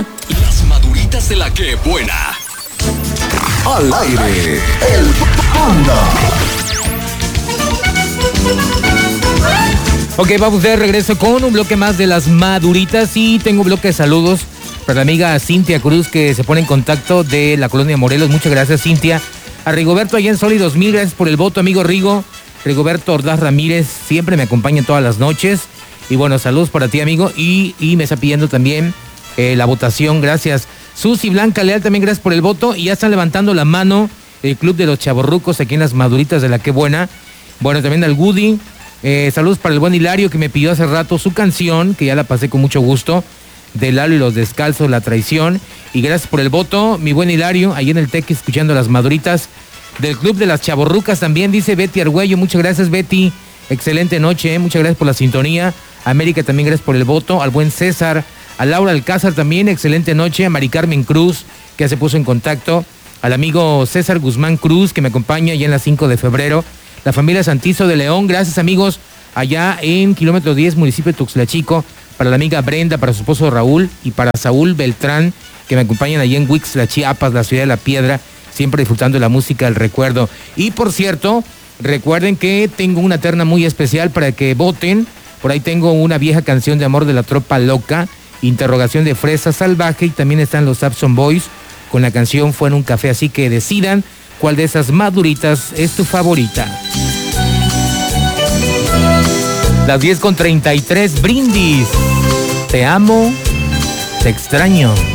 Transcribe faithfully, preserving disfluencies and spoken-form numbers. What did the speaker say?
buena. Las maduritas de la que buena. Al aire, el Panda. Ok, vamos de regreso con un bloque más de las maduritas y tengo un bloque de saludos para la amiga Cintia Cruz que se pone en contacto de la colonia Morelos. Muchas gracias, Cintia. A Rigoberto allá en Sólidos, mil gracias por el voto, amigo Rigo. Rigoberto Ordaz Ramírez siempre me acompaña todas las noches. Y bueno, saludos para ti, amigo. Y, y me está pidiendo también eh, la votación, gracias. Susi Blanca Leal, también gracias por el voto. Y ya están levantando la mano el Club de los Chavorrucos aquí en las maduritas de la que buena. Bueno, también al Woody. Eh, saludos para el buen Hilario que me pidió hace rato su canción, que ya la pasé con mucho gusto, de Lalo y los Descalzos, La Traición. Y gracias por el voto, mi buen Hilario, ahí en el Tex escuchando las maduritas del Club de las Chavorrucas también, dice Betty Argüello. Muchas gracias, Betty, excelente noche, eh. Muchas gracias por la sintonía. América también gracias por el voto, al buen César, a Laura Alcázar también, excelente noche, a Mari Carmen Cruz, que ya se puso en contacto, al amigo César Guzmán Cruz, que me acompaña ya en la cinco de febrero, la familia Santizo de León, gracias amigos, allá en kilómetro diez, municipio de Tuxtla Chico, para la amiga Brenda, para su esposo Raúl y para Saúl Beltrán, que me acompañan allá en Huixtla, Chiapas, la ciudad de La Piedra, siempre disfrutando de la música del recuerdo. Y por cierto, recuerden que tengo una terna muy especial para que voten. Por ahí tengo una vieja canción de amor de la Tropa Loca, interrogación de Fresa Salvaje, y también están los Abson Boys con la canción Fue en un café, así que decidan cuál de esas maduritas es tu favorita. Las diez con treinta y tres, Brindis. Te amo, te extraño.